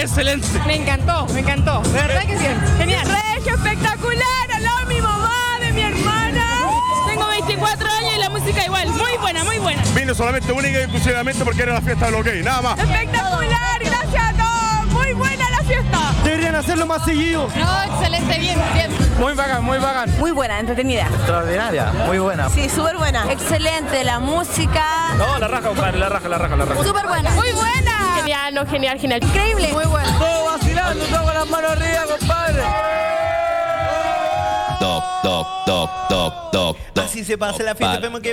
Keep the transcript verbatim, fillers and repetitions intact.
excelente. Me encantó, me encantó. De verdad que sí. Genial. Regio, espectacular. Al lado de mi mamá, de mi hermana. Tengo veinticuatro años y la música igual. Muy buena, muy buena. Vine solamente, única y exclusivamente porque era la fiesta de los gays, nada más. Espectacular, gracias a todos. Muy buena la fiesta. Deberían hacerlo más seguido. No, excelente, bien, bien. Muy bacán, muy bacán. Muy buena, entretenida. Extraordinaria, muy buena. Sí, súper buena. Excelente, la música. No, la raja, compadre, la raja, la raja, la raja. Súper buena. Muy buena. Genial, no, genial, genial. Increíble. Muy buena. Todo vacilando, todo con las manos arriba, compadre. Top, top, top, top, top. Así se pasa la fiesta, vemos que